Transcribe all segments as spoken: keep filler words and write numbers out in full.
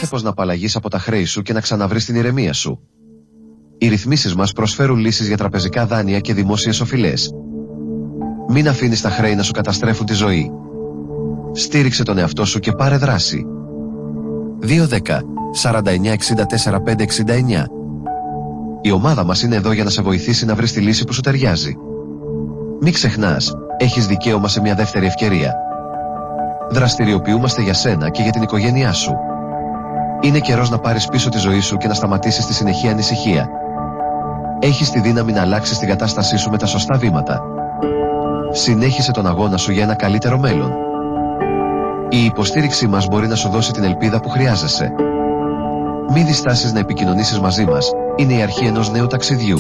Μάθε πώς να απαλλαγείς από τα χρέη σου και να ξαναβρεις την ηρεμία σου. Οι ρυθμίσεις μας προσφέρουν λύσεις για τραπεζικά δάνεια και δημόσιες οφειλές. Μην αφήνεις τα χρέη να σου καταστρέφουν τη ζωή. Στήριξε τον εαυτό σου και πάρε δράση. δύο δέκα σαράντα εννιά εξήντα τέσσερα πέντε εξήντα εννιά. Η ομάδα μας είναι εδώ για να σε βοηθήσει να βρεις τη λύση που σου ταιριάζει. Μην ξεχνάς, έχεις δικαίωμα σε μια δεύτερη ευκαιρία. Δραστηριοποιούμαστε για σένα και για την οικογένειά σου. Είναι καιρός να πάρεις πίσω τη ζωή σου και να σταματήσεις τη συνεχή ανησυχία. Έχεις τη δύναμη να αλλάξεις την κατάστασή σου με τα σωστά βήματα. Συνέχισε τον αγώνα σου για ένα καλύτερο μέλλον. Η υποστήριξή μας μπορεί να σου δώσει την ελπίδα που χρειάζεσαι. Μην διστάσεις να επικοινωνήσεις μαζί μας. Είναι η αρχή ενός νέου ταξιδιού.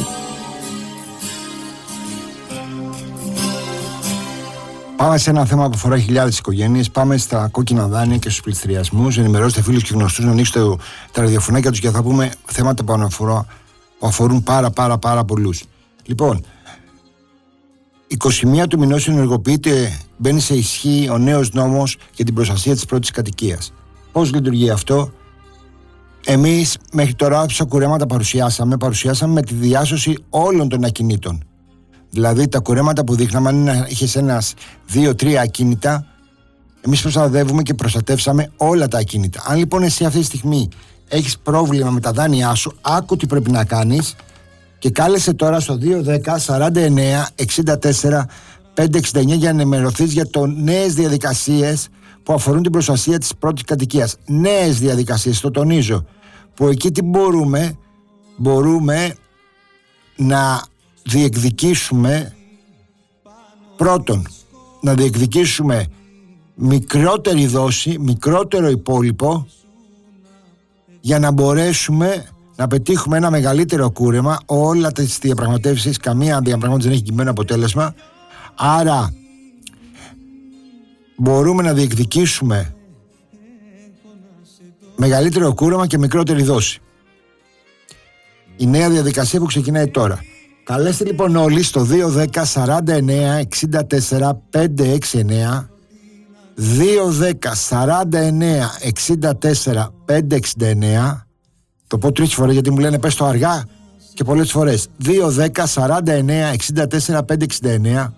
Πάμε σε ένα θέμα που αφορά χιλιάδες οικογένειες. Πάμε στα κόκκινα δάνεια και στους πληστηριασμούς. Ενημερώστε φίλους και γνωστούς να ανοίξετε τα ραδιοφωνάκια τους και θα πούμε θέματα που αφορούν, που αφορούν πάρα πάρα πάρα πολλούς. Λοιπόν, είκοσι μία του μηνός ενεργοποιείται, μπαίνει σε ισχύ ο νέος νόμος για την προστασία της πρώτης κατοικίας. Πώς λειτουργεί αυτό? Εμείς μέχρι τώρα όσα κουρέματα παρουσιάσαμε, παρουσιάσαμε με τη διάσωση όλων των ακινήτων. Δηλαδή τα κουρέματα που δείχναμε, αν είχες ένας, δύο, τρία ακίνητα, εμείς προστατεύουμε και προστατεύσαμε όλα τα ακίνητα. Αν λοιπόν εσύ αυτή τη στιγμή έχεις πρόβλημα με τα δάνειά σου, άκου τι πρέπει να κάνεις και κάλεσε τώρα στο δύο δέκα σαράντα εννιά εξήντα τέσσερα πεντακόσια εξήντα εννιά για να ενημερωθείς για το νέες διαδικασίες που αφορούν την προστασία της πρώτης κατοικίας. Νέες διαδικασίες, το τονίζω, που εκεί τι μπορούμε, μπορούμε να διεκδικήσουμε, πρώτον, να διεκδικήσουμε μικρότερη δόση, μικρότερο υπόλοιπο, για να μπορέσουμε να πετύχουμε ένα μεγαλύτερο κούρεμα. Όλα τις διαπραγματεύσεις, καμία διαπραγμάτευση δεν έχει κειμένο αποτέλεσμα, άρα μπορούμε να διεκδικήσουμε μεγαλύτερο κούρεμα και μικρότερη δόση. Η νέα διαδικασία που ξεκινάει τώρα. Καλέστε λοιπόν όλοι στο δύο δέκα σαράντα εννιά εξήντα τέσσερα πεντακόσια εξήντα εννιά, δύο δέκα σαράντα εννιά εξήντα τέσσερα πεντακόσια εξήντα εννιά. Το πω τρεις φορές γιατί μου λένε πες το αργά και πολλές φορές. δύο δέκα σαράντα εννιά εξήντα τέσσερα πεντακόσια εξήντα εννιά.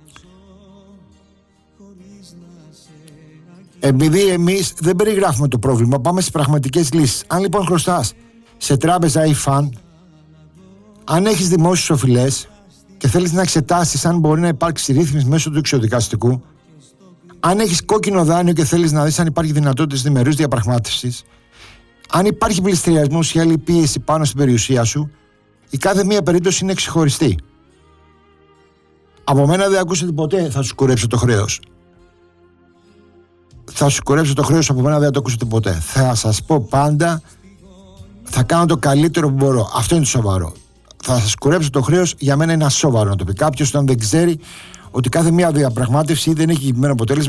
Επειδή εμείς δεν περιγράφουμε το πρόβλημα, πάμε στις πραγματικές λύσεις. Αν λοιπόν χρωστάς σε τράπεζα ή φαν, αν έχεις δημόσιες οφειλές και θέλεις να εξετάσεις αν μπορεί να υπάρξει ρύθμιση μέσω του εξοδικαστικού, αν έχεις κόκκινο δάνειο και θέλεις να δεις αν υπάρχει δυνατότητα διμερούς διαπραγμάτευσης, αν υπάρχει πληστηριασμός ή άλλη πίεση πάνω στην περιουσία σου, η κάθε μία περίπτωση είναι ξεχωριστή. Από μένα δεν ακούσετε ποτέ θα σου κουρέψω το χρέος. Θα σου κουρέψω το χρέος, από μένα δεν το ακούσετε ποτέ. Θα σας πω πάντα, θα κάνω το καλύτερο που μπορώ. Αυτό είναι το σοβαρό. Θα σας κουρέψω το χρέος, για μένα είναι ασόβαρο να το πει κάποιος όταν δεν ξέρει ότι κάθε μία διαπραγμάτευση δεν έχει κειμένο αποτέλεσμα.